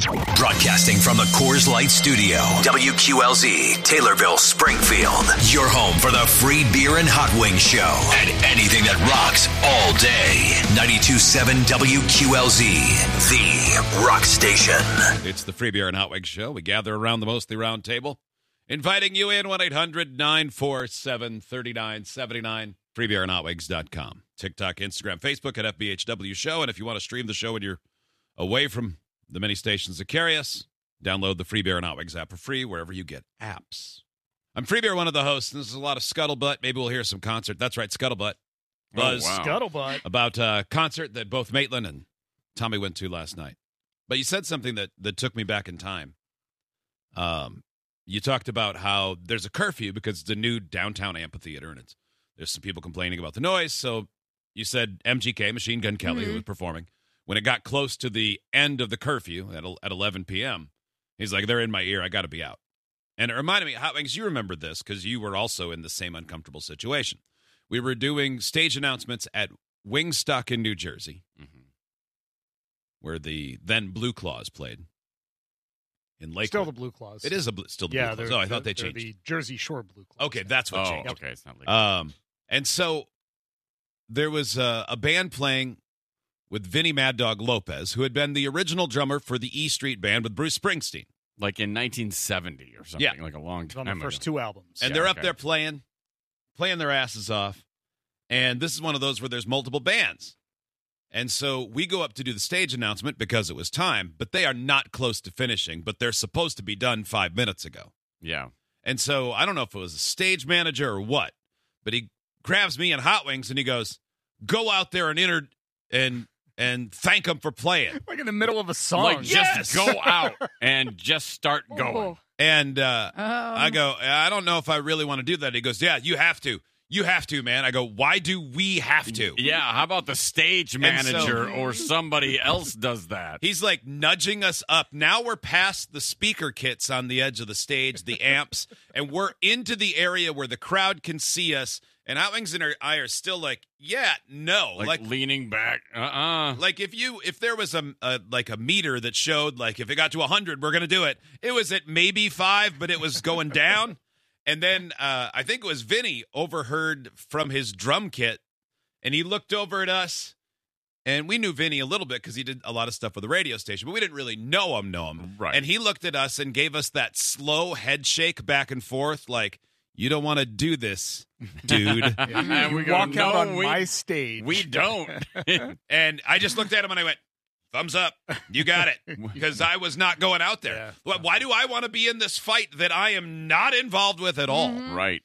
Broadcasting from the Coors Light Studio, WQLZ, Taylorville, Springfield. Your home for the free beer and hot wings show and anything that rocks all day. 92.7 WQLZ, the rock station. It's the free beer and hot wings show. We gather around the mostly round table, inviting you in 1-800-947-3979. freebeerandhotwings.com. TikTok, Instagram, Facebook at FBHW Show. And if you want to stream the show and you're away from the many stations that carry us, download the Free Beer and Hot Wings app for free wherever you get apps. I'm Free Beer, one of the hosts, and this is a lot of scuttlebutt. Maybe we'll hear some concert. That's right, scuttlebutt. Buzz Scuttlebutt. about a concert that both Maitland and Tommy went to last night. But you said something that took me back in time. You talked about how there's a curfew because it's a new downtown amphitheater, and there's some people complaining about the noise. So you said MGK, Machine Gun Kelly, who was performing, when it got close to the end of the curfew at 11 p.m., he's like, they're in my ear. I got to be out. And it reminded me, Hot Wings, you remember this because you were also in the same uncomfortable situation. We were doing stage announcements at Wingstock in New Jersey, where the then Blue Claws played in Lakewood. Still the Blue Claws. It is still the Blue Claws. Oh, I thought they changed. The Jersey Shore Blue Claws. Okay, that's what changed. Okay, it's not Lakewood. And so there was a band playing with Vinny Mad Dog Lopez, who had been the original drummer for the E Street Band with Bruce Springsteen. Like in 1970 or something, like a long time on the first two albums. And they're up there playing their asses off. And this is one of those where there's multiple bands. And so we go up to do the stage announcement because it was time, but they are not close to finishing, but they're supposed to be done 5 minutes ago. Yeah. And so I don't know if it was a stage manager or what, but he grabs me and Hot Wings and he goes, go out there and thank them for playing. Like in the middle of a song. Like, just go out and just start going. And I go, I don't know if I really want to do that. He goes, yeah, you have to. You have to, man. I go, why do we have to? Yeah, how about the stage manager or somebody else does that? He's like nudging us up. Now we're past the speaker kits on the edge of the stage, the amps, and we're into the area where the crowd can see us. And Hot Wings and I are still like, yeah, no. Like leaning back. Like if there was a meter that showed, like, if it got to 100, we're going to do it. It was at maybe 5, but it was going down. And then I think it was Vinny overheard from his drum kit, and he looked over at us, and we knew Vinny a little bit because he did a lot of stuff with the radio station, but we didn't really know him. Right. And he looked at us and gave us that slow head shake back and forth, like, you don't want to do this, dude. And we walk out on my stage. We don't. And I just looked at him and I went, thumbs up. You got it. Because I was not going out there. Yeah. Why do I want to be in this fight that I am not involved with at all? Right.